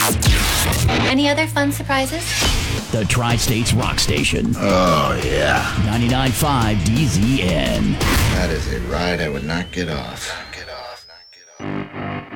Any other fun surprises? The Tri-States Rock Station. Oh, yeah. 99.5 DZN. That is a ride I would not get off.